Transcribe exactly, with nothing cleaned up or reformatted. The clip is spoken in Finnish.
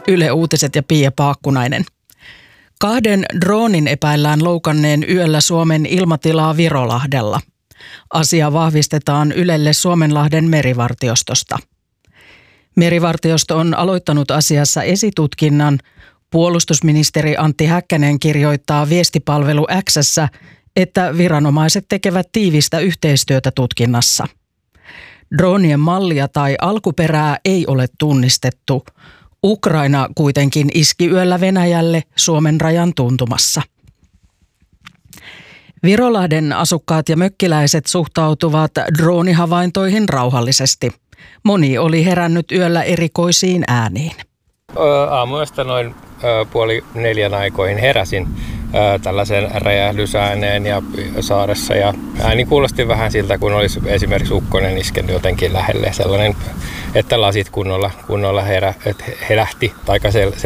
Yle Uutiset ja Pia Paakkunainen. Kahden droonin epäillään loukanneen yöllä Suomen ilmatilaa Virolahdella. Asia vahvistetaan Ylelle Suomenlahden merivartiostosta. Merivartiosto on aloittanut asiassa esitutkinnan. Puolustusministeri Antti Häkkänen kirjoittaa viestipalvelu X:ssä, että viranomaiset tekevät tiivistä yhteistyötä tutkinnassa. Droonien mallia tai alkuperää ei ole tunnistettu. Ukraina kuitenkin iski yöllä Venäjälle Suomen rajan tuntumassa. Virolahden asukkaat ja mökkiläiset suhtautuvat droonihavaintoihin rauhallisesti. Moni oli herännyt yöllä erikoisiin ääniin. Aamuyöstä noin puoli neljän aikoihin heräsin tällaisen räjähdysääneen ja saaressa. Ja ääni kuulosti vähän siltä, kun olisi esimerkiksi ukkonen iskenyt jotenkin lähelle. Sellainen, että lasit kunnolla, kunnolla herä, herähti, tai